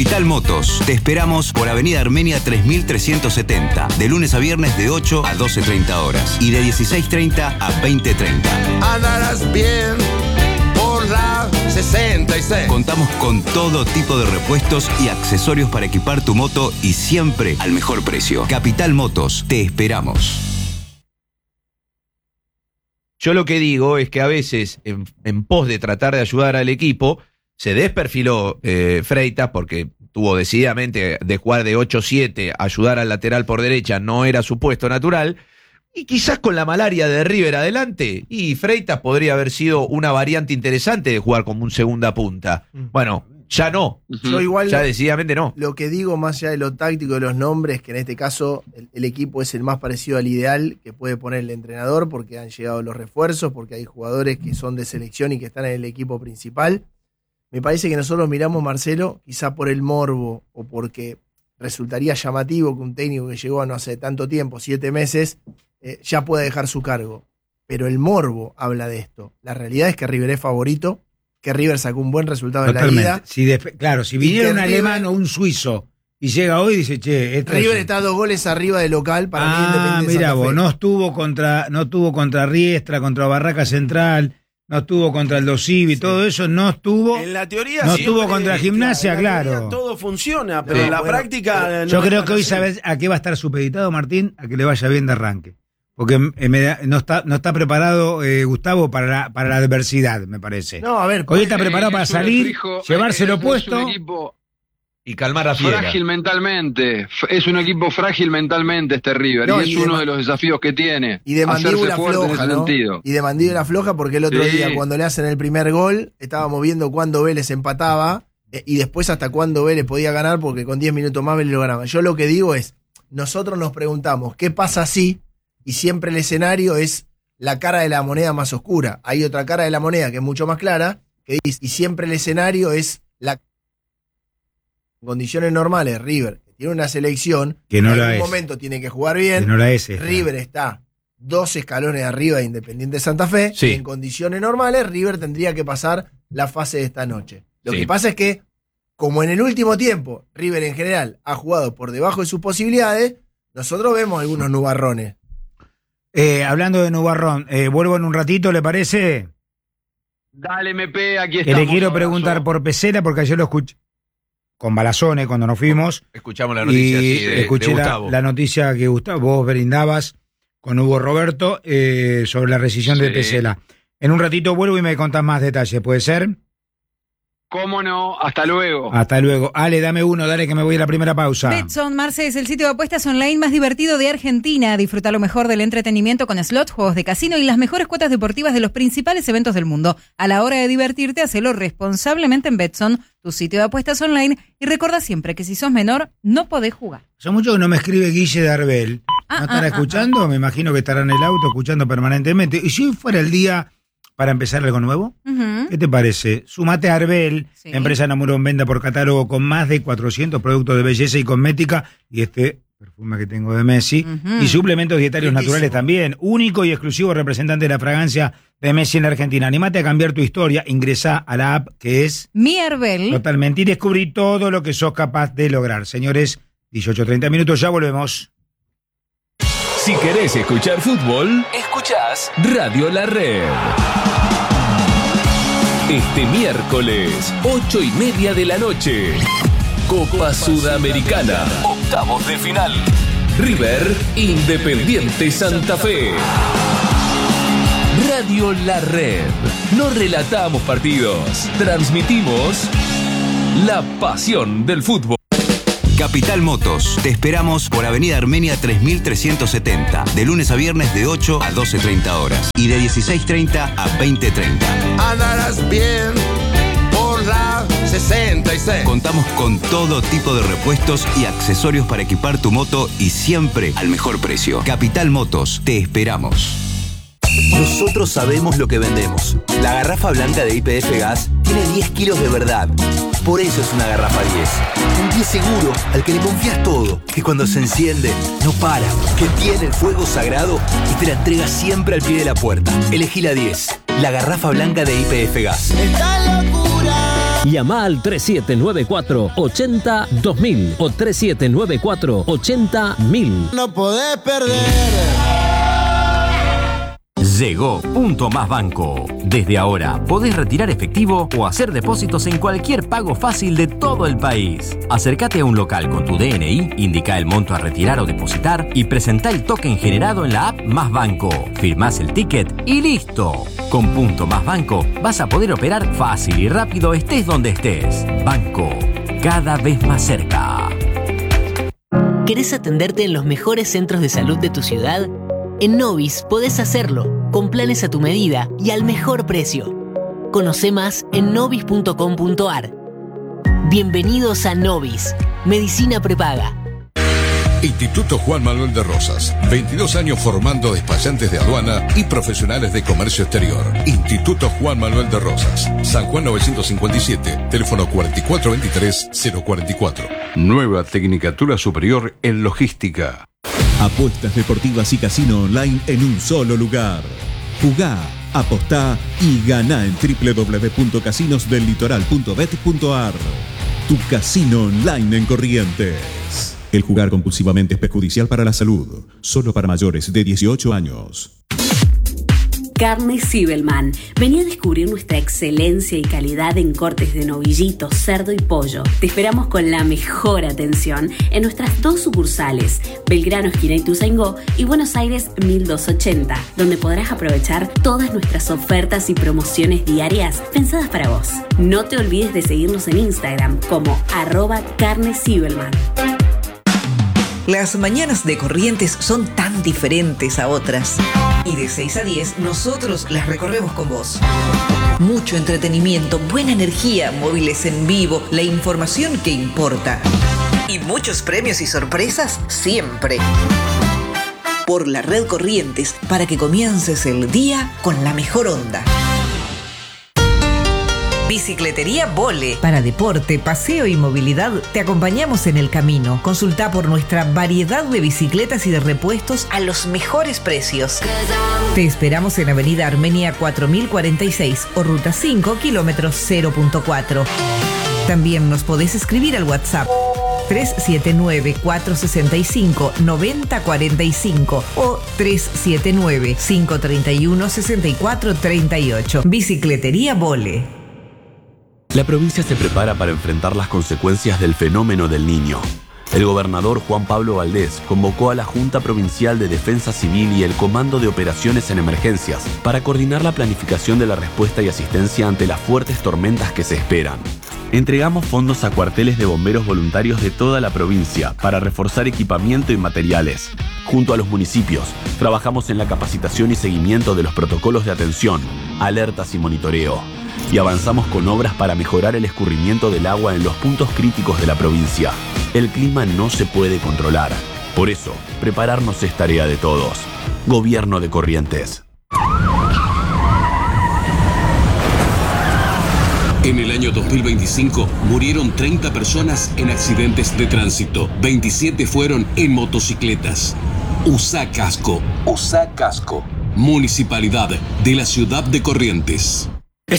Capital Motos. Te esperamos por Avenida Armenia 3370. De lunes a viernes de 8 a 12:30 horas. Y de 16:30 a 20:30. Andarás bien por la 66. Contamos con todo tipo de repuestos y accesorios para equipar tu moto y siempre al mejor precio. Capital Motos. Te esperamos. Yo lo que digo es que a veces, en pos de tratar de ayudar al equipo, se desperfiló Freitas porque tuvo decididamente de jugar de 8-7, ayudar al lateral por derecha no era su puesto natural, y quizás con la malaria de River adelante, y Freitas podría haber sido una variante interesante de jugar como un segunda punta. Bueno, ya no. Yo igual ya decididamente no. Lo que digo, más allá de lo táctico de los nombres, que en este caso el equipo es el más parecido al ideal que puede poner el entrenador, porque han llegado los refuerzos, porque hay jugadores que son de selección y que están en el equipo principal. Me parece que nosotros miramos, Marcelo, quizá por el morbo o porque resultaría llamativo que un técnico que llegó no hace tanto tiempo, 7 meses, ya pueda dejar su cargo. Pero el morbo habla de esto. La realidad es que River es favorito, que River sacó un buen resultado en la ida. Claro, si viniera un alemán o un suizo y llega hoy y dice, che... River está 2 goles arriba de local para mí Independiente de mira Santa Fe. vos, no estuvo contra Riestra, contra Barraca Central, no estuvo contra el Dosivi, todo eso no estuvo. En la teoría no estuvo contra Gimnasia, claro. Todo funciona, pero en la práctica... Yo creo que hoy sabes a qué va a estar supeditado, Martín, a que le vaya bien de arranque. Porque no está preparado Gustavo para la adversidad, me parece. No, a ver, hoy está preparado para salir, llevárselo puesto y calmar a Fiera. Frágil mentalmente, es un equipo frágil mentalmente este River, y es uno de los desafíos que tiene. Y de mandíbula floja, ¿no? Sentido. Y de mandíbula floja, porque el otro día, cuando le hacen el primer gol, estábamos viendo cuándo Vélez empataba y después hasta cuándo Vélez podía ganar, porque con 10 minutos más Vélez lo ganaba. Yo lo que digo es, nosotros nos preguntamos, ¿qué pasa si? Y siempre el escenario es la cara de la moneda más oscura. Hay otra cara de la moneda que es mucho más clara, que dice, y siempre el escenario es la... En condiciones normales, River tiene una selección que no en algún momento tiene que jugar bien. Que no la es River está 2 escalones arriba de Independiente de Santa Fe. Sí. Y en condiciones normales, River tendría que pasar la fase de esta noche. Lo que pasa es que, como en el último tiempo, River en general ha jugado por debajo de sus posibilidades, nosotros vemos algunos nubarrones. Hablando de nubarrón, vuelvo en un ratito, ¿le parece? Dale, MP, aquí estamos. Le quiero preguntar por Pesela, porque ayer lo escuché con Balazones cuando nos fuimos. Escuchamos la noticia de escuché la noticia que Gustavo, vos brindabas con Hugo Roberto sobre la rescisión de Pesela. En un ratito vuelvo y me contás más detalles, ¿puede ser? ¿Cómo no? Hasta luego. Hasta luego. Ale, dame uno, dale que me voy a la primera pausa. Betson, Marce, es el sitio de apuestas online más divertido de Argentina. Disfruta lo mejor del entretenimiento con slots, juegos de casino y las mejores cuotas deportivas de los principales eventos del mundo. A la hora de divertirte, hacelo responsablemente en Betson, tu sitio de apuestas online. Y recuerda siempre que si sos menor, no podés jugar. Hace mucho que no me escribe Guille de Arbel. ¿No estará escuchando? Me imagino que estará en el auto escuchando permanentemente. ¿Y si hoy fuera el día para empezar algo nuevo? ¿Qué te parece? Sumate a Arbel, empresa número en venta por catálogo con más de 400 productos de belleza y cosmética, y este perfume que tengo de Messi, y suplementos dietarios naturales también. Único y exclusivo representante de la fragancia de Messi en la Argentina. Animate a cambiar tu historia, ingresá a la app que es Mi Arbel. Totalmente, y descubrí todo lo que sos capaz de lograr. Señores, 18:30 minutos, ya volvemos. Si querés escuchar fútbol, escuchás Radio La Red. Este miércoles, 8:30 de la noche, Copa Sudamericana, octavos de final. River, Independiente Santa Fe. Radio La Red. No relatamos partidos, transmitimos la pasión del fútbol. Capital Motos. Te esperamos por Avenida Armenia 3370. De lunes a viernes de 8 a 12:30 horas. Y de 16:30 a 20:30. Andarás bien por la 66. Contamos con todo tipo de repuestos y accesorios para equipar tu moto y siempre al mejor precio. Capital Motos. Te esperamos. Nosotros sabemos lo que vendemos. La garrafa blanca de YPF Gas tiene 10 kilos de verdad. Por eso es una garrafa 10. Un 10 seguro al que le confías todo. Que cuando se enciende, no para. Que tiene el fuego sagrado y te la entrega siempre al pie de la puerta. Elegí la 10. La garrafa blanca de YPF Gas. Esta locura Llama al 3794-80-2000 o 3794-80-1000. No podés perder. Llegó Punto Más Banco. Desde ahora podés retirar efectivo o hacer depósitos en cualquier pago fácil de todo el país. Acércate a un local con tu DNI, indica el monto a retirar o depositar y presentá el token generado en la app Más Banco. Firmás el ticket y listo. Con Punto Más Banco vas a poder operar fácil y rápido estés donde estés. Banco, cada vez más cerca. ¿Querés atenderte en los mejores centros de salud de tu ciudad? En Novis podés hacerlo, con planes a tu medida y al mejor precio. Conoce más en novis.com.ar. Bienvenidos a Novis, Medicina Prepaga. Instituto Juan Manuel de Rosas, 22 años formando despachantes de aduana y profesionales de comercio exterior. Instituto Juan Manuel de Rosas, San Juan 957, teléfono 4423-044. Nueva Tecnicatura Superior en Logística. Apuestas deportivas y casino online en un solo lugar. Jugá, apostá y ganá en www.casinosdellitoral.bet.ar. Tu casino online en Corrientes. El jugar compulsivamente es perjudicial para la salud. Solo para mayores de 18 años. Carne Zibelman. Vení a descubrir nuestra excelencia y calidad en cortes de novillito, cerdo y pollo. Te esperamos con la mejor atención en nuestras 2 sucursales, Belgrano, esquina Ituzaingó y Buenos Aires 1280, donde podrás aprovechar todas nuestras ofertas y promociones diarias pensadas para vos. No te olvides de seguirnos en Instagram como @carnezibelman. Las mañanas de Corrientes son tan diferentes a otras. Y de 6 a 10 nosotros las recorremos con vos. Mucho entretenimiento, buena energía, móviles en vivo, la información que importa. Y muchos premios y sorpresas siempre. Por la red Corrientes, para que comiences el día con la mejor onda. Bicicletería Vole. Para deporte, paseo y movilidad, te acompañamos en el camino. Consulta por nuestra variedad de bicicletas y de repuestos a los mejores precios. Te esperamos en Avenida Armenia 4046 o Ruta 5, kilómetros 0.4. También nos podés escribir al WhatsApp 379-465-9045 o 379-531-6438. Bicicletería Vole. La provincia se prepara para enfrentar las consecuencias del fenómeno del Niño. El gobernador Juan Pablo Valdés convocó a la Junta Provincial de Defensa Civil y el Comando de Operaciones en Emergencias para coordinar la planificación de la respuesta y asistencia ante las fuertes tormentas que se esperan. Entregamos fondos a cuarteles de bomberos voluntarios de toda la provincia para reforzar equipamiento y materiales. Junto a los municipios, trabajamos en la capacitación y seguimiento de los protocolos de atención, alertas y monitoreo. Y avanzamos con obras para mejorar el escurrimiento del agua en los puntos críticos de la provincia. El clima no se puede controlar. Por eso, prepararnos es tarea de todos. Gobierno de Corrientes. En el año 2025 murieron 30 personas en accidentes de tránsito. 27 fueron en motocicletas. Usá casco. Usá casco. Municipalidad de la Ciudad de Corrientes.